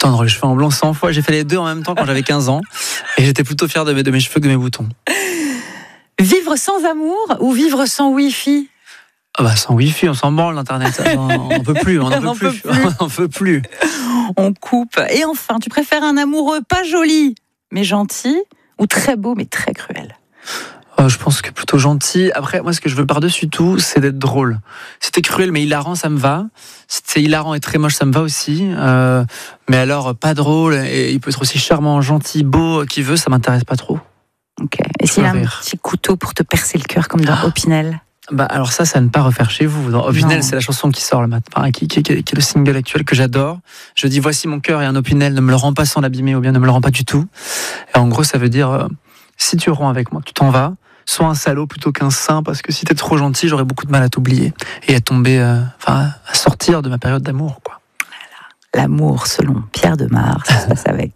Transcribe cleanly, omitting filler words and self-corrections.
teindre les cheveux en blond 100 fois. J'ai fait les deux en même temps quand j'avais 15 ans. Et j'étais plutôt fier de mes cheveux que de mes boutons. Vivre sans amour ou vivre sans Wi-Fi? Sans Wi-Fi, on s'en branle l'Internet. On peut plus, on peut plus. On coupe. Et enfin, tu préfères un amoureux pas joli, mais gentil, ou très beau, mais très cruel? Je pense que plutôt gentil. Après, moi, ce que je veux par-dessus tout, c'est d'être drôle. C'était cruel, mais hilarant, ça me va. C'est hilarant et très moche, ça me va aussi. Mais alors, pas drôle, et il peut être aussi charmant, gentil, beau, qui veut, ça m'intéresse pas trop. Ok. Et s'il a un petit couteau pour te percer le cœur, comme dans Opinel? Alors ça à ne pas refaire chez vous. Dans Opinel, c'est la chanson qui sort le matin, qui est le single actuel que j'adore. Je dis, voici mon cœur et un Opinel, ne me le rends pas sans l'abîmer, ou bien ne me le rends pas du tout. Et en gros, ça veut dire, si tu romps avec moi, que tu t'en vas, sois un salaud plutôt qu'un saint, parce que si t'es trop gentil, j'aurais beaucoup de mal à t'oublier et à tomber, à sortir de ma période d'amour, quoi. Voilà. L'amour selon Pierre Demar, ça se passe avec